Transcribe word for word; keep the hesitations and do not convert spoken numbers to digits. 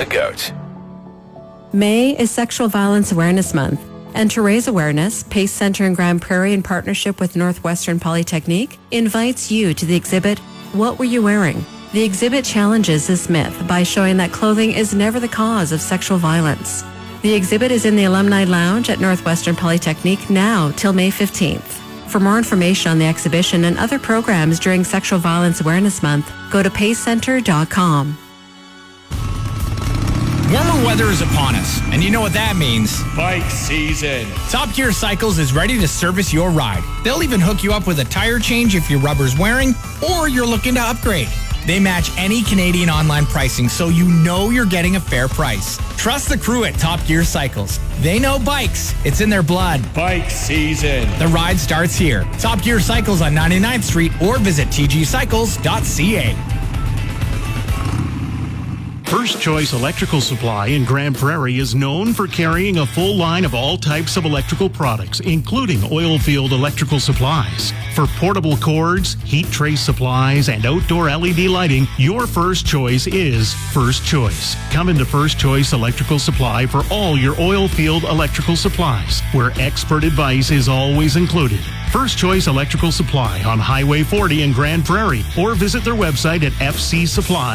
the GOAT. May is Sexual Violence Awareness Month. And to raise awareness, Pace Center in Grand Prairie, in partnership with Northwestern Polytechnique, invites you to the exhibit, What Were You Wearing? The exhibit challenges this myth by showing that clothing is never the cause of sexual violence. The exhibit is in the Alumni Lounge at Northwestern Polytechnique now till May fifteenth. For more information on the exhibition and other programs during Sexual Violence Awareness Month, go to pace center dot com. Warmer weather is upon us, and you know what that means. Bike season. Top Gear Cycles is ready to service your ride. They'll even hook you up with a tire change if your rubber's wearing or you're looking to upgrade. They match any Canadian online pricing, so you know you're getting a fair price. Trust the crew at Top Gear Cycles. They know bikes. It's in their blood. Bike season. The ride starts here. Top Gear Cycles on ninety-ninth Street or visit t g cycles dot c a. First Choice Electrical Supply in Grand Prairie is known for carrying a full line of all types of electrical products, including oil field electrical supplies. For portable cords, heat trace supplies, and outdoor L E D lighting, your first choice is First Choice. Come into First Choice Electrical Supply for all your oil field electrical supplies, where expert advice is always included. First Choice Electrical Supply on Highway forty in Grand Prairie, or visit their website at f c supply